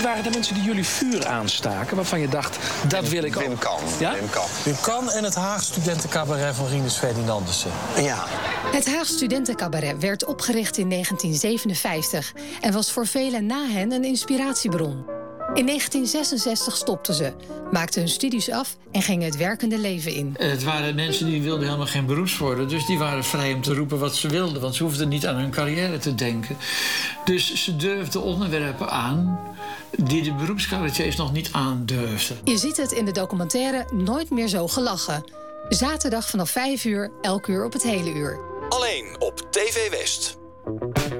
Wie waren de mensen die jullie vuur aanstaken? Waarvan je dacht, dat wil ik ook? Wim Kan. Ja? Wim Kan en het Haag Studentencabaret van Rinus Ferdinandussen. Ja. Het Haag Studentencabaret werd opgericht in 1957... en was voor velen na hen een inspiratiebron. In 1966 stopten ze, maakten hun studies af en gingen het werkende leven in. Het waren mensen die wilden helemaal geen beroeps worden. Dus die waren vrij om te roepen wat ze wilden. Want ze hoefden niet aan hun carrière te denken. Dus ze durfden onderwerpen aan die de beroepscabaretiers nog niet aandurfden. Je ziet het in de documentaire Nooit meer zo gelachen. Zaterdag vanaf 5 uur, elk uur op het hele uur. Alleen op TV West.